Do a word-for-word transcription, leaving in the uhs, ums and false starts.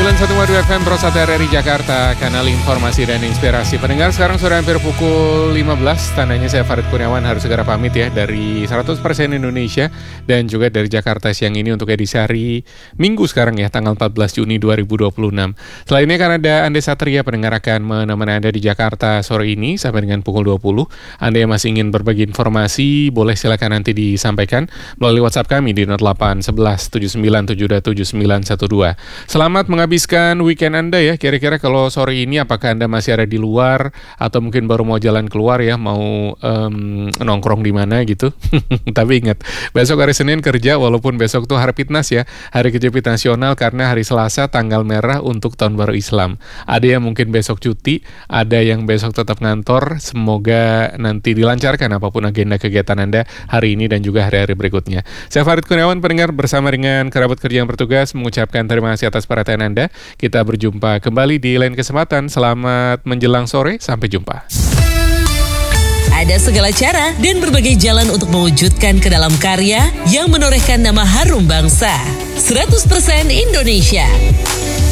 sembilan satu koma dua F M Pro satu R R I Jakarta, kanal informasi dan inspirasi. Pendengar, sekarang sudah hampir pukul lima belas, tandanya saya Farid Kurniawan harus segera pamit ya dari seratus persen Indonesia dan juga dari Jakarta siang ini untuk edisi hari Minggu sekarang ya, tanggal empat belas Juni dua ribu dua puluh enam. Selainnya kan ada Ande Satria, pendengar akan menemani Anda di Jakarta sore ini sampai dengan pukul dua puluh. Anda yang masih ingin berbagi informasi, boleh silakan nanti disampaikan melalui WhatsApp kami di nol delapan satu satu tujuh sembilan tujuh dua tujuh sembilan satu dua. Selamat menghabiskan weekend Anda ya. Kira-kira kalau sore ini apakah Anda masih ada di luar atau mungkin baru mau jalan keluar ya, mau um, nongkrong di mana gitu. Tapi ingat, besok hari Senin kerja walaupun besok tuh hari Fitnas ya, hari kejepit nasional karena hari Selasa tanggal merah untuk tahun baru Islam. Ada yang mungkin besok cuti, ada yang besok tetap ngantor. Semoga nanti dilancarkan apapun agenda kegiatan Anda hari ini dan juga hari-hari berikutnya. Saya Farid Kurniawan, pendengar, bersama dengan kerabat kerja yang bertugas mengucapkan terima kasih atas perhatian Anda. Kita berjumpa kembali di lain kesempatan. Selamat menjelang sore, sampai jumpa. Ada segala cara dan berbagai jalan untuk mewujudkan ke dalam karya yang menorehkan nama harum bangsa. seratus persen Indonesia.